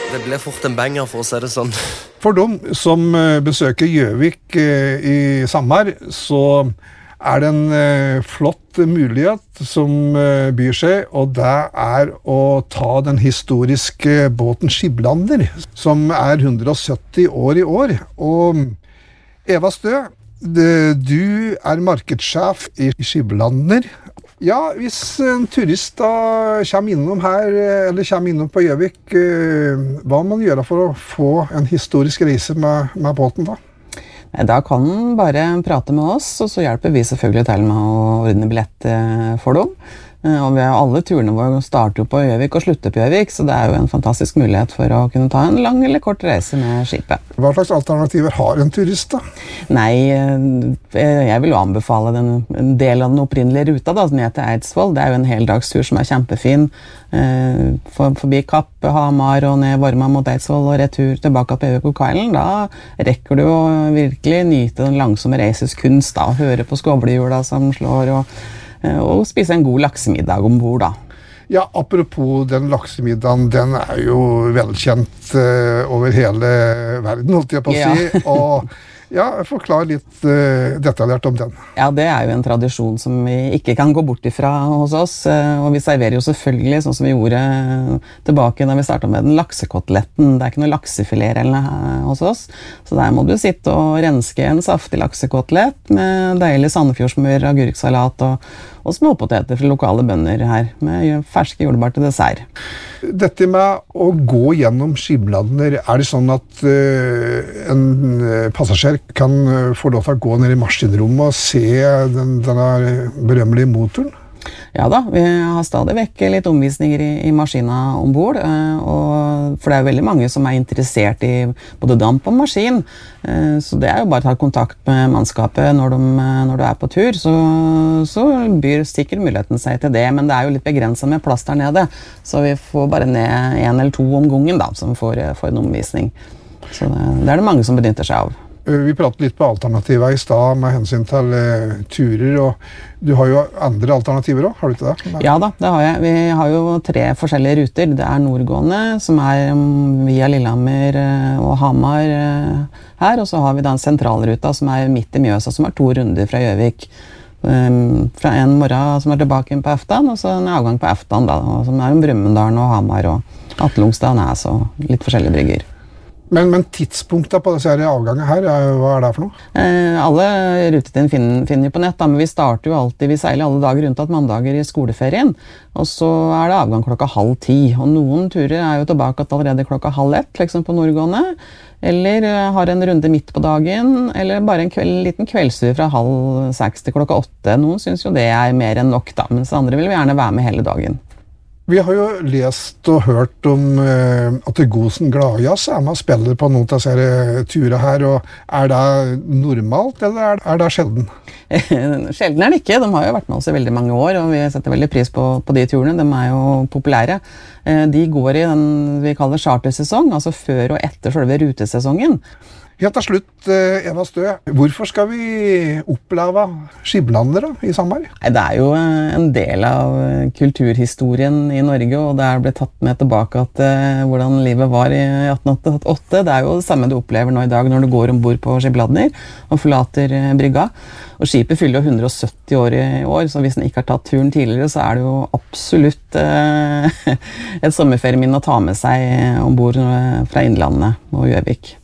Det ble fort en banger, for å si det sånn. For dem som besøker Gjøvik i sommer, så er det en flott mulighet som byr seg, og det er å ta den historiske båten Skiblander, som er 170 år i år. Og Eva Stø, du er markedssjef i Skiblander. Ja, hvis en turist da kommer innom her, eller kommer innom på Gjøvik, hva må man gjøre for å få en historisk reise med båten da? Da kan man bare prate med oss, og så hjelper vi selvfølgelig til med å ordne billett for dem. Og alle turene våre starter jo på Gjøvik og slutter på Gjøvik, så det er jo en fantastisk mulighet for å kunne ta en lang eller kort reise med skipet. Hva slags alternativer har en turist da? Nei, jeg vil jo anbefale en del av den opprinnelige ruta da, ned til Eidsvoll. Det er jo en heldagstur som er kjempefin. Forbi Kapp, Hamar og ned Vorma mot Eidsvoll og retur tilbake på Gjøvik og Kailen. Da rekker du å virkelig nyte den langsomme reisens kunst da, høre på skovlehjula som slår og spise en god laksemiddag ombord da. Ja, apropos den laksemiddagen, den er jo velkjent over hele verden, holdt jeg på å si. Og ja, forklar litt detaljert om den. Ja, det er jo en tradisjon som vi ikke kan gå bort ifra hos oss, og vi serverer jo selvfølgelig, sånn som vi gjorde tilbake da vi startet med den laksekoteletten. Det er ikke noe laksefilet eller noe hos oss, så der må du sitte og renske en saftig laksekotelett med deilig sandefjordsmør, agurksalat og småpoteter fra lokale bønder her, med ferske jordbær til dessert. Dette med å gå gjennom Skiblander, er det sånn at en passasjer kan få lov til å gå ned i maskinrommet og se denne berømmelige motoren? Ja da, vi har stadig vekk litt omvisninger i maskina ombord, for det er jo veldig mange som er interessert i både damp og maskin, så det er jo bare å ta kontakt med mannskapet når du er på tur, så byr sikkert muligheten seg til det, men det er jo litt begrenset med plass der nede, så vi får bare ned 1 eller 2 om gangen da, som får en omvisning. Så det er det mange som benytter seg av. Vi pratet litt på alternativer i stad med hensyn til turer, og du har jo andre alternativer også, har du ikke det? Ja da, det har jeg. Vi har jo 3 forskjellige ruter. Det er nordgående, som er via Lillehammer og Hamar her, og så har vi den sentralruta som er midt i Mjøsa, som er 2 runder fra Gjøvik. Fra en morgen som er tilbake på Eftan, og så en avgang på Eftan da, som er om Brumunddal og Hamar og Atlungstad, Næs og litt forskjellige brygger. Men tidspunktet på disse avgangene her, hva er det for noe? Alle rutetiden finner vi på nett, da, men vi starter jo alltid, vi seiler alle dager rundt at mandager i skoleferien, og så er det avgang 9:30, og noen turer er jo tilbake allerede 12:30, liksom på nordgående, eller har en runde midt på dagen, eller bare en liten kveldstur fra 5:30 til 8:00. Noen synes jo det er mer enn nok da, mens andre vil gjerne være med hele dagen. Vi har jo lest og hørt om at Gosen Gladjazz er med og spiller på noen av disse turene her, og er det normalt, eller er det sjelden? Sjelden er det ikke. De har jo vært med oss i veldig mange år, og vi setter veldig pris på de turene. De er jo populære. De går i den vi kaller chartersesong, altså før og etter selve rutesesongen. Helt til slutt, Eva Stø, hvorfor skal vi oppleve Skiblander da, i sommer? Det er jo en del av kulturhistorien i Norge, og det er blitt tatt med tilbake at hvordan livet var i 1888. Det er jo det samme du opplever nå i dag når du går ombord på Skiblander og forlater brygga. Og skipet fyller jo 170 år i år, så hvis den ikke har tatt turen tidligere, så er det jo absolutt et sommerferieminne å ta med seg ombord fra Innlandet og Gjøvik.